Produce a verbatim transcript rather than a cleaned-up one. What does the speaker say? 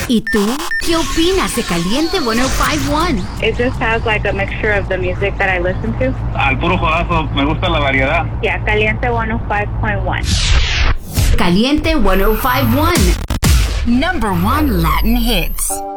¿Y tú? ¿Qué opinas de Caliente ciento cincuenta y uno? It just has like a mixture of the music that I listen to. Al puro jodazo, me gusta la variedad. Yeah, Caliente ciento cinco point uno. Caliente ciento cincuenta y uno. Number one Latin hits.